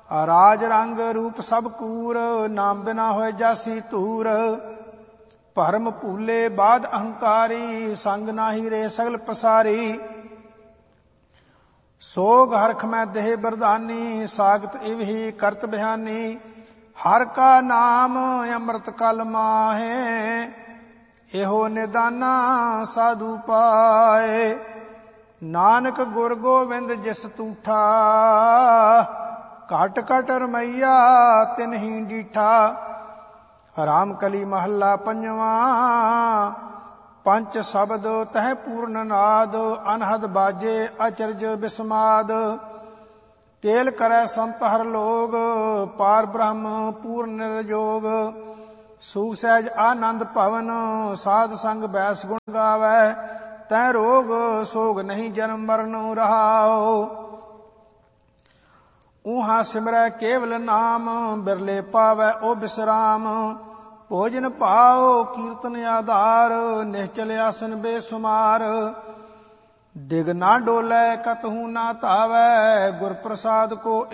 ਰਾਜ ਰੰਗ ਰੂਪ ਸਭ ਕੂਰ, ਨਾਮ ਬਿਨਾ ਹੋਏ ਜਾਸੀ ਧੂਰ। ਭਰਮ ਭੂਲੇ ਬਾਦ ਅਹੰਕਾਰੀ, ਸੰਗ ਨਾਹੀ ਰੇ ਸਗਲ ਪਸਾਰੀ। ਸੋਗ ਹਰਖ ਮੈਂ ਦੇਹ ਬਰਦਾਨੀ, ਸਾਗਤ ਇਵ ਹੀ ਕਰਤ ਬਿਹਾਨੀ। ਹਰ ਕਾ ਨਾਮ ਅੰਮ੍ਰਿਤ ਕਲ ਮਾਹੇ, ਇਹੋ ਨਿਦਾਨਾ ਸਾਧੂ ਪਾਏ। ਨਾਨਕ ਗੁਰ ਗੋਬਿੰਦ ਜਿਸ ਤੂਠਾ, ਘਟ ਘਟ ਰਮਈਆ ਤਿਨ ਹੀ ਡੀਠਾ। ਰਾਮ ਕਲੀ ਮਹੱਲਾ ਪੰਜਵਾਂ, ਪੰਚ ਸ਼ਬਦ ਤਹਿ ਪੂਰਨ ਨਾਦ। ਅਨਹਦ ਬਾਜੇ ਅਚਰਜ ਬਿਸਮਾਦ, ਕੇਲ ਕਰੈ ਸੰਤ ਹਰ ਲੋਗ। ਪਾਰ ਬ੍ਰਹਮ ਪੂਰਨ ਨਿਰਜੋਗ, ਸੂਖ ਸਹਿਜ ਆਨੰਦ ਭਵਨ। ਸਾਧ ਸੰਗ ਬੈਸ ਗੁਣ ਗਾਵੈ, ਤੈ ਰੋਗ ਸੋਗ ਨਹੀਂ ਜਨਮ ਮਰਨ ਰਹਾਉ। ਊਹਾਂ ਸਿਮਰੈ ਕੇਵਲ ਨਾਮ, ਬਿਰਲੇ ਪਾਵੈ ਓ ਬਿਸਰਾਮ। ਭੋਜਨ ਭਾਉ ਕੀਰਤਨ ਆਧਾਰ, ਨਿਹਚਲ ਆਸਨ ਬੇਸੁਮਾਰ। ਡਿਗ ਨਾ ਡੋਲੇ ਕਤਹੂ ਨਾ ਧਾਵੈ, ਗੁਰ ਪ੍ਰਸਾਦ ਕੋ